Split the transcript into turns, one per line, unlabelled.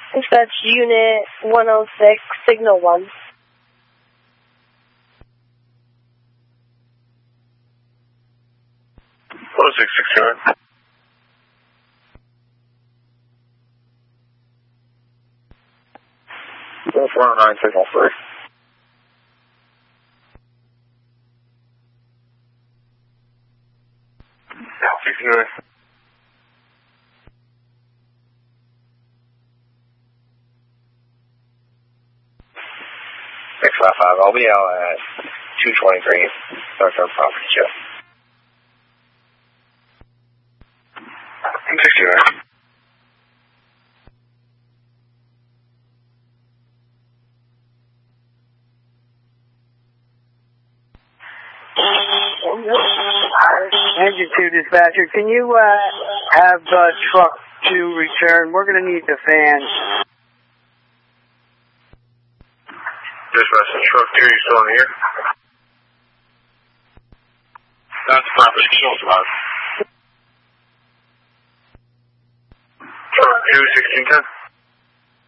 Dispatch Unit 106, Signal 1.
106, 69. 409, Signal 3. Yeah, 69. X55, I'll be out at 220 Green, Northern Property Show. 69.
Engine 2 dispatcher, can you have truck 2 return? We're going to need the fans.
Dispatch, truck 2, you still in the air? That's Property Show, Truck 2, 1610.